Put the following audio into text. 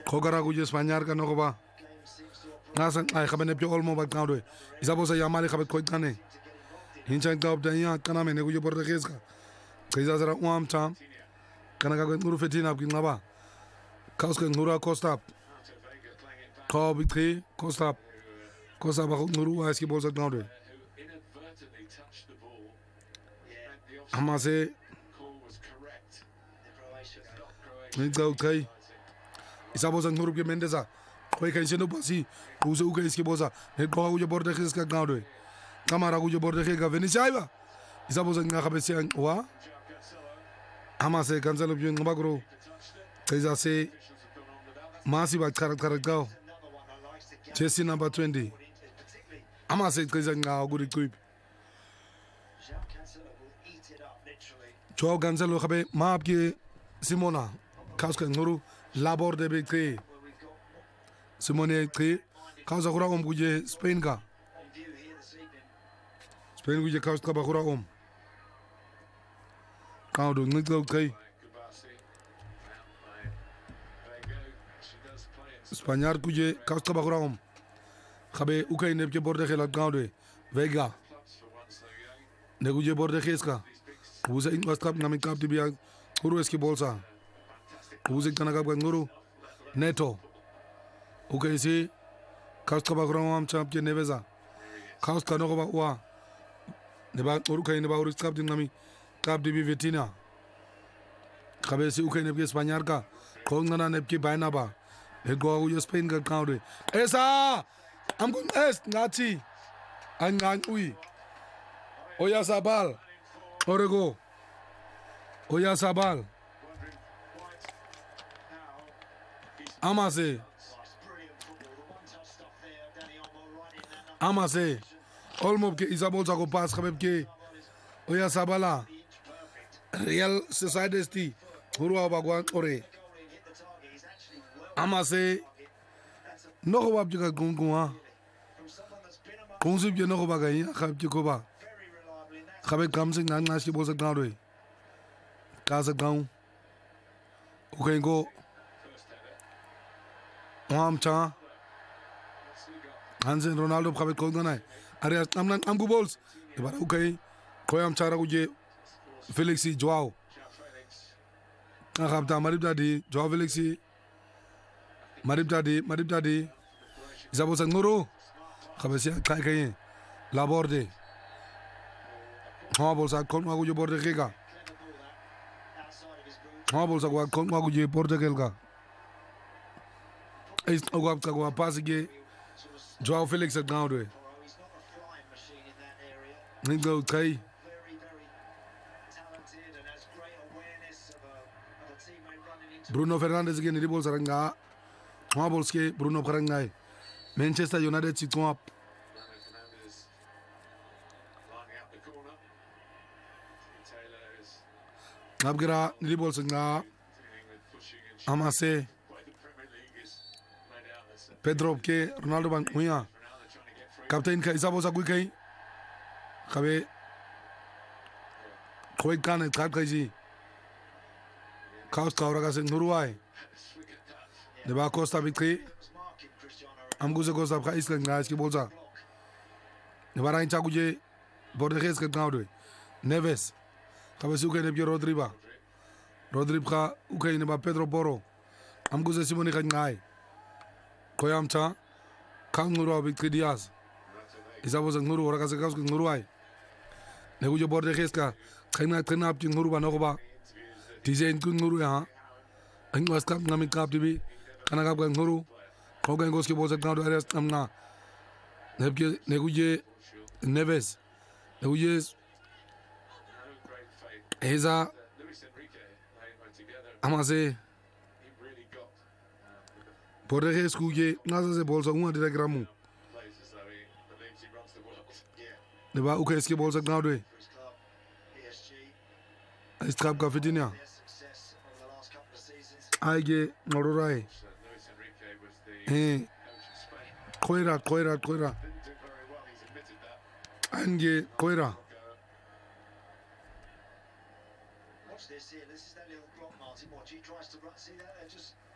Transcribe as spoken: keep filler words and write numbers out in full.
Kogaragu je Spaniard ka noko ba. Ngasan ay khabe nepje olmo ba kawdo. Isabo sa yamali khabe koy kane. Hinchan ka obda ya kana me nego je Portuguese ka. Kaiza zara uam tam. Kana ka nguru fetina ki ngaba. Kaus ka ngura Costa. Ko bitri Costa. Costa ba nguru wa eski bolsa kawdo. Amase Nitsa okay. Isabo sa nguru ke Mendeza. Koy kay sino basi. Uso uke eski bolsa. Net ko je Portuguese ka kawdo. Kamara ku je Portuguese ka Venezuela. Isabo sa nga khabe siang wa. Amase cancelo bien ngabagro. Kaiza se Masi ba karat karat gao. Jersey number twenty. Amase kaiza nga guri kuip. Joao Cancelo khabe maap ki Simona. Kauska nguru labor de be kre. Simone kre. Kausa khura om guje Spain ka. Spain guje kauska ba khura om. Kau do ngikau kai. Spaniard kuje kauska ba khura om. Khabe ukai neb ke borde khela kau de Vega. Ne guje borde kheska. Usa in was kap nami kap tibia guru eski bolsa. Usa kana kap nguru Neto. Ukai si kauska ba khura om champ ke Neveza. Kauska no ba wa. Ne ba guru kai ne ba uru kap nami kap dibi Vitina. Khabe si ukai neb ke Spaniard ka. Kongana neb ke baina ba. E go u Spain ka kau de. Esa am gon es ngati. Angan ui. Oyarzabal. Orego. Oyarzabal. Amase. Amase. Olmo ke Isabol sa ko pas khabeb ke Oyarzabala. Real Society. Hurwa bagwan ore. Amase. No wab juga gungwa. Kungsib je no ba gai khab ji ko ba. Khabe kam sing nan ngaski bo sa gawe. Ka sa gaw. Okay go. Am cha. Hansen Ronaldo khabe ko ganai. Are am nan am gu balls. Ibar okay. Ko am cha ra guje Felix Joao. Ka khab ta marib dadi Joao Felix. Marib dadi marib dadi. Isabo sa nguru. Khabe si kai kai. Laborde. Ha bolsa kon ma guje borde khega. Ha bolsa ko kon ma guje borde kelga. Is ogap ka ko pass ge Joao Felix at gaudwe. Ningo kai. Bruno Fernandes ge ni bolsa ranga. Ha bolske Bruno karangai. Manchester United sit up. Abgira nilibol senga Amase Pedro ke Ronaldo bang muya Captain ka Isabo sa kai khabe khoi kan ka kai ji Kaus ka ora ka sing nuruai de ba Costa bitri amguze Costa ka iskan ngas ki bolsa de ba rain cha guje Borges ka gaudwe Neves khabe su ke ne bi Rodri ba Rodri ka ukai ne ba Pedro Porro amguze Simone ka ngai koyam cha kang nguru bi Diaz Isabo sa nguru ora ka se kaus ka nguru ai ne guje Borges ka khaina khaina ap ki nguru ba no ba design ku nguru ya ang was kap ngami kap dibi kana kap ka nguru ko ga ngos ki bolsa ka do ares amna ne ke ne guje Neves ne guje Eza Amase Borges kuje nasa se bolsa uma de gramu ne ba uke eski bolsa gaudwe Istrap ka Vitina Aige Norurai eh Koira Koira Koira Ange Koira Watch this here. This is that little block, Martin. Watch, he tries to run. See that? They're just